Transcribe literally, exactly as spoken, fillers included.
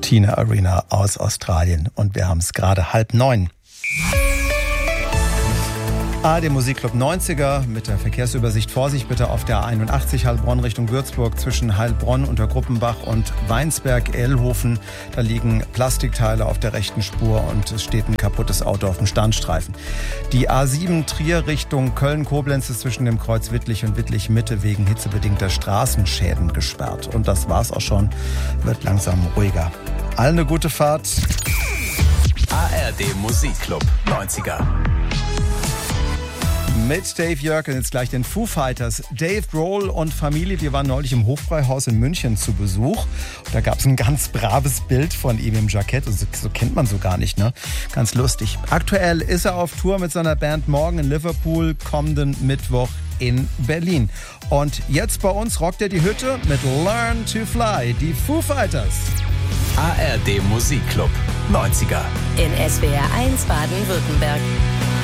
Tina Arena aus Australien. Und wir haben es gerade halb neun. A R D Musikclub neunziger mit der Verkehrsübersicht. Vorsicht bitte auf der einundachtzig Heilbronn Richtung Würzburg zwischen Heilbronn, Untergruppenbach und Weinsberg-Ehlhofen. Da liegen Plastikteile auf der rechten Spur und es steht ein kaputtes Auto auf dem Standstreifen. Die A sieben Trier Richtung Köln-Koblenz ist zwischen dem Kreuz Wittlich und Wittlich-Mitte wegen hitzebedingter Straßenschäden gesperrt. Und das war's auch schon. Wird langsam ruhiger. Allen eine gute Fahrt. A R D Musikclub neunziger. Mit Dave Jörg und jetzt gleich den Foo Fighters. Dave Grohl und Familie, die waren neulich im Hofbräuhaus in München zu Besuch. Da gab es ein ganz braves Bild von ihm im Jackett. Also, so kennt man so gar nicht, ne? Ganz lustig. Aktuell ist er auf Tour mit seiner Band morgen in Liverpool, kommenden Mittwoch in Berlin. Und jetzt bei uns rockt er die Hütte mit Learn to Fly, die Foo Fighters. A R D Musikclub neunziger. In S W R eins Baden-Württemberg.